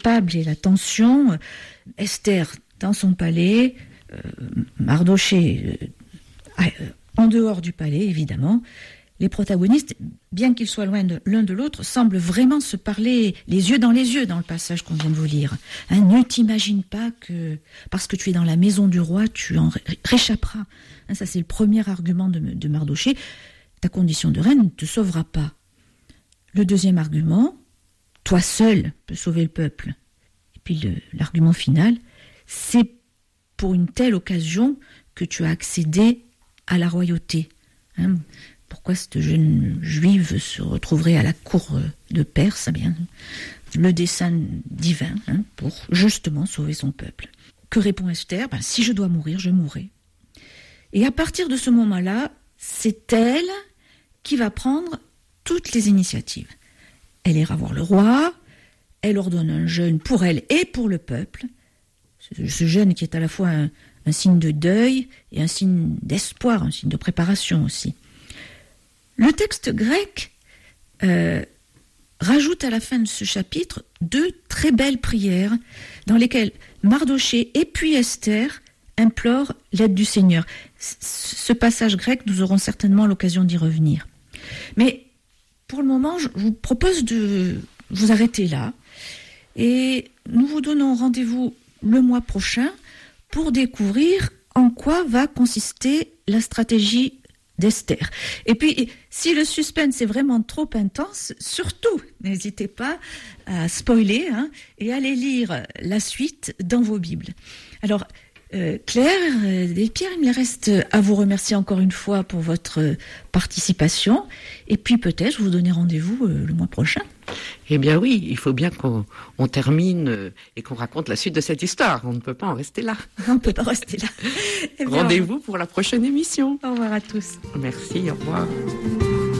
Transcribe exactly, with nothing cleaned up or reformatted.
palpable est la tension. Esther dans son palais, euh, Mardochée euh, en dehors du palais, évidemment. Les protagonistes, bien qu'ils soient loin de, l'un de l'autre, semblent vraiment se parler les yeux dans les yeux dans le passage qu'on vient de vous lire. Hein, ne t'imagine pas que, parce que tu es dans la maison du roi, tu en ré- réchapperas. Hein, ça, c'est le premier argument de, de Mardochée. Ta condition de reine ne te sauvera pas. Le deuxième argument, toi seul peux sauver le peuple. Et puis le, l'argument final, c'est pour une telle occasion que tu as accédé à la royauté. Hein, pourquoi cette jeune juive se retrouverait à la cour de Perse? Eh bien, le dessein divin, hein, pour justement sauver son peuple. Que répond Esther? Ben, si je dois mourir, je mourrai. Et à partir de ce moment-là, c'est elle qui va prendre toutes les initiatives. Elle ira voir le roi, elle ordonne un jeûne pour elle et pour le peuple. Ce, ce jeûne qui est à la fois un, un signe de deuil et un signe d'espoir, un signe de préparation aussi. Le texte grec euh, rajoute à la fin de ce chapitre deux très belles prières dans lesquelles Mardochée et puis Esther implorent l'aide du Seigneur. C- ce passage grec, nous aurons certainement l'occasion d'y revenir. Mais pour le moment, je vous propose de vous arrêter là et nous vous donnons rendez-vous le mois prochain pour découvrir en quoi va consister la stratégie d'Esther. Et puis, si le suspense est vraiment trop intense, surtout, n'hésitez pas à spoiler hein, et à aller lire la suite dans vos Bibles. Alors, euh, Claire, euh, Delpierre, il me reste à vous remercier encore une fois pour votre participation. Et puis peut-être vous donner rendez-vous euh, le mois prochain. Eh bien oui, il faut bien qu'on on termine euh, et qu'on raconte la suite de cette histoire. On ne peut pas en rester là. On ne peut pas rester là. Eh bien, rendez-vous pour la prochaine émission. Au revoir à tous. Merci, au revoir.